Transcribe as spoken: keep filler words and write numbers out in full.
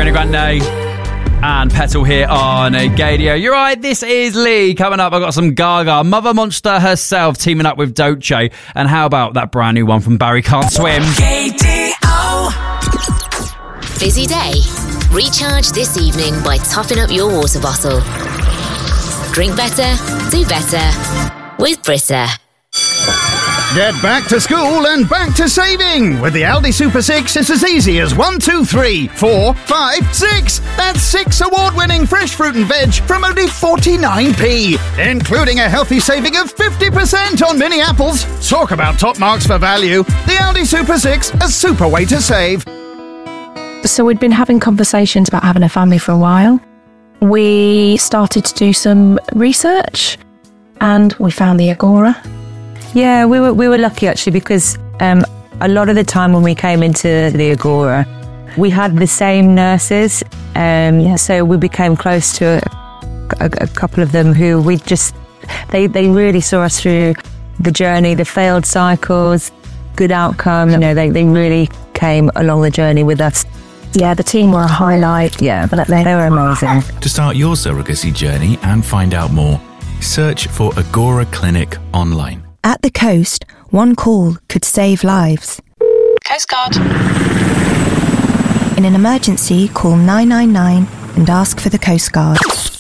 Ariana Grande and Petal here on Gadio. You're right, this is Lee. Coming up, I've got some Gaga, Mother Monster herself teaming up with Doce. And how about that brand new one from Barry Can't Swim? Busy day? Recharge this evening by topping up your water bottle. Drink better, do better with Brita. Get back to school and back to saving! With the Aldi Super six, it's as easy as one, two, three, four, five, six! That's six award-winning fresh fruit and veg from only forty-nine p, including a healthy saving of fifty percent on mini apples. Talk about top marks for value. The Aldi Super six, a super way to save. So we'd been having conversations about having a family for a while. We started to do some research and we found the Agora. Yeah, we were we were lucky actually because um, a lot of the time when we came into the Agora, we had the same nurses. Um, yeah. So we became close to a, a, a couple of them who we just, they, they really saw us through the journey, the failed cycles, good outcome. You know, they, they really came along the journey with us. Yeah, the team were a highlight. Yeah, but they, they were amazing. To start your surrogacy journey and find out more, search for Agora Clinic online. At the coast, one call could save lives. Coast Guard. In an emergency, call nine nine nine and ask for the Coast Guard.